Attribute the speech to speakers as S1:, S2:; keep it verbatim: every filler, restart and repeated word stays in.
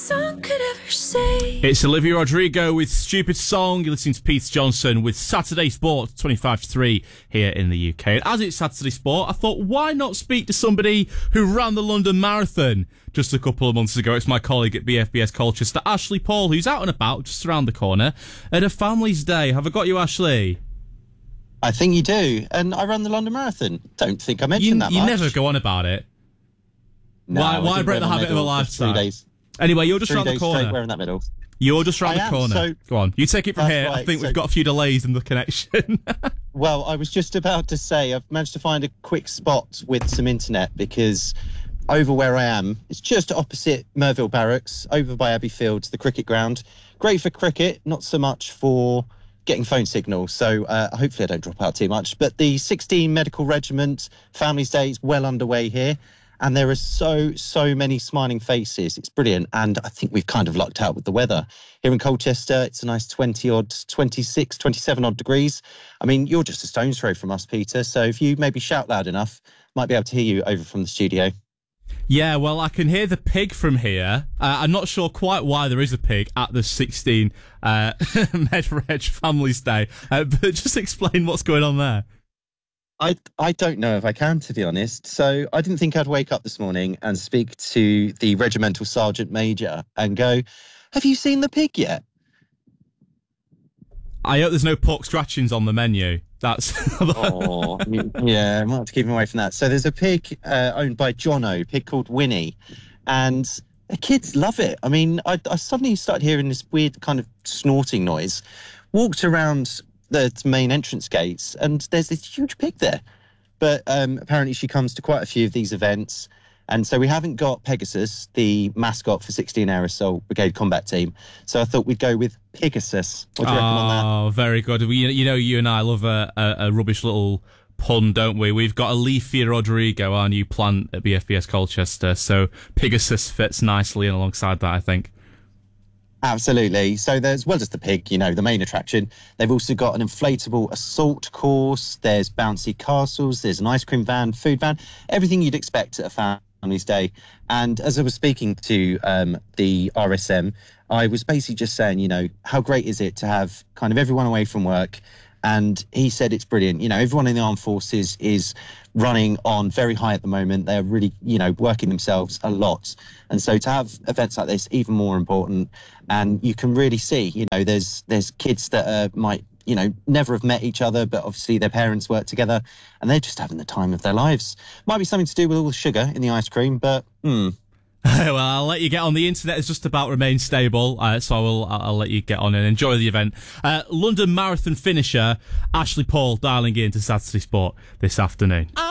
S1: Song could ever say.
S2: It's Olivia Rodrigo with Stupid Song. You're listening to Peter Johnson with Saturday Sport, twenty-five to three here in the U K. And as it's Saturday Sport, I thought, why not speak to somebody who ran the London Marathon just a couple of months ago? It's my colleague at B F B S Colchester, Ashley Paul, who's out and about just around the corner at a family's day. Have I got you, Ashley?
S3: I think you do. And I ran the London Marathon. Don't think I mentioned
S2: You,
S3: that
S2: you
S3: much.
S2: never go on about it.
S3: No,
S2: why
S3: I
S2: why
S3: did
S2: break
S3: wear
S2: the
S3: my
S2: habit of a
S3: medal for three
S2: lifetime?
S3: days.
S2: Anyway, you're just
S3: Three
S2: around the
S3: days straight
S2: corner.
S3: wearing that medal.
S2: You're just around
S3: I
S2: the
S3: am,
S2: corner.
S3: so-
S2: Go on. You take it from
S3: That's
S2: here. I
S3: right,
S2: think
S3: so-
S2: we've got a few delays in the connection.
S3: Well, I was just about to say I've managed to find a quick spot with some internet because over where I am, it's just opposite Merville Barracks, over by Abbey Fields, the cricket ground. Great for cricket, not so much for getting phone signal. So uh, hopefully I don't drop out too much. But the sixteen Medical Regiment Families Day is well underway here. And there are so, so many smiling faces. It's brilliant. And I think we've kind of lucked out with the weather. Here in Colchester, it's a nice twenty-odd, twenty-six, twenty-seven-odd degrees. I mean, you're just a stone's throw from us, Peter. So if you maybe shout loud enough, might be able to hear you over from the studio.
S2: Yeah, well, I can hear the pig from here. Uh, I'm not sure quite why there is a pig at the sixteen uh, MedReg Families Day. Uh, but just explain what's going on there.
S3: I I don't know if I can, to be honest. So I didn't think I'd wake up this morning and speak to the regimental sergeant major and go, have you seen the pig yet?
S2: I hope there's no pork scratchings on the menu. That's
S3: Oh, yeah, I might have to keep him away from that. So there's a pig uh, owned by Jono, a pig called Winnie, and the kids love it. I mean, I, I suddenly started hearing this weird kind of snorting noise, walked around the main entrance gates, and there's this huge pig there. But um, apparently she comes to quite a few of these events. And so we haven't got Pegasus, the mascot for sixteen Air Assault Brigade Combat Team. So I thought we'd go with Pegasus. What do you reckon on that?
S2: Oh, very good. We, you know, you and I love a, a, a rubbish little pun, don't we? We've got Olivia Rodrigo, our new plant at B F B S Colchester. So Pegasus fits nicely in alongside that, I think.
S3: Absolutely. So there's, well, just the pig, you know, the main attraction. They've also got an inflatable assault course. There's bouncy castles. There's an ice cream van, food van, everything you'd expect at a Family's Day. And as I was speaking to um, the R S M, I was basically just saying, you know, how great is it to have kind of everyone away from work? And he said it's brilliant. You know, everyone in the armed forces is running on very high at the moment. They're really, you know, working themselves a lot. And so to have events like this, even more important. And you can really see, you know, there's there's kids that uh, might, you know, never have met each other, but obviously their parents work together and they're just having the time of their lives. Might be something to do with all the sugar in the ice cream, but hmm.
S2: Well, I'll let you get on. The internet has just about remained stable, uh, so I will, I'll, I'll let you get on and enjoy the event. Uh, London Marathon finisher Ashley Paul dialing in to Saturday Sport this afternoon.